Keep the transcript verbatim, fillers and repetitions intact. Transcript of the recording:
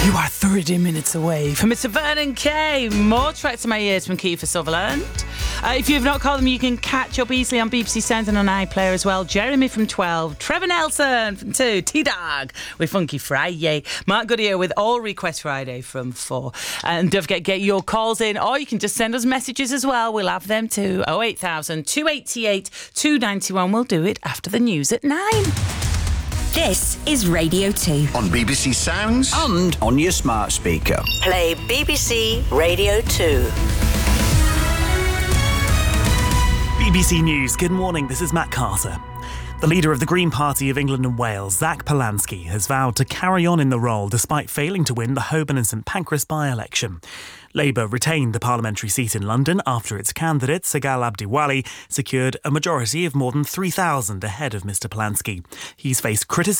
You are thirty minutes away from Mister Vernon Kay. More tracks to my ears from Kiefer Sutherland. Uh, if you've not called them, you can catch up easily on B B C Sounds and on iPlayer as well. Jeremy from twelve, Trevor Nelson from two, T-Dog with Funky Friday, Mark Goodyear with All Request Friday from four. And don't forget, get your calls in, or you can just send us messages as well. We'll have them too. oh eight thousand, two eighty-eight, two ninety-one. We'll do it after the news at nine. This is Radio two. On B B C Sounds and on your smart speaker. Play B B C Radio two. B B C News, good morning, this is Matt Carter. The leader of the Green Party of England and Wales, Zach Polanski, has vowed to carry on in the role despite failing to win the Holborn and St Pancras by-election. Labour retained the parliamentary seat in London after its candidate, Sagal Abdiwali, secured a majority of more than three thousand ahead of Mr Polanski. He's faced criticism